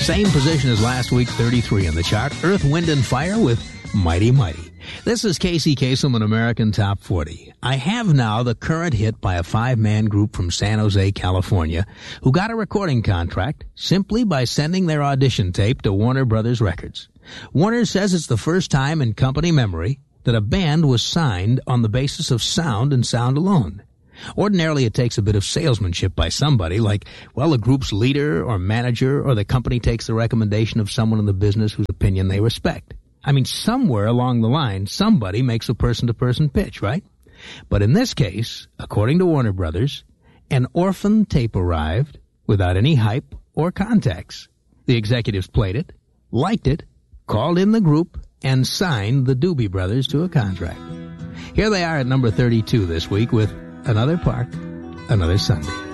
Same position as last week, 33 in the chart. Earth, Wind, and Fire with Mighty Mighty. This is Casey Kasem, an American Top 40. I have now the current hit by a 5-man group from San Jose, California, who got a recording contract simply by sending their audition tape to Warner Brothers Records. Warner says it's the first time in company memory that a band was signed on the basis of sound and sound alone. Ordinarily, it takes a bit of salesmanship by somebody, like, well, the group's leader or manager, or the company takes the recommendation of someone in the business whose opinion they respect. I mean, somewhere along the line, somebody makes a person-to-person pitch, right? But in this case, according to Warner Brothers, an orphan tape arrived without any hype or context. The executives played it, liked it, called in the group, and signed the Doobie Brothers to a contract. Here they are at number 32 this week with Another Park, Another Sunday.